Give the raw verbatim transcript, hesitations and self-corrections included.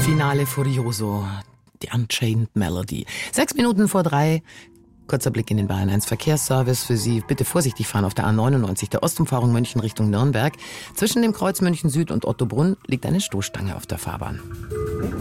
Finale Furioso, die Unchained Melody. Sechs Minuten vor drei. Kurzer Blick in den Bayern eins Verkehrsservice für Sie. Bitte vorsichtig fahren auf der A neunundneunzig, der Ostumfahrung München Richtung Nürnberg. Zwischen dem Kreuz München Süd und Ottobrunn liegt eine Stoßstange auf der Fahrbahn.